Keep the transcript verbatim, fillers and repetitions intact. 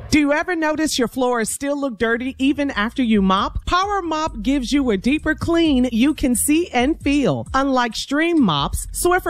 Do you ever notice your floors still look dirty even after you mop? Power Mop gives you a deeper clean you can see and feel. Unlike Stream mops, Swiffer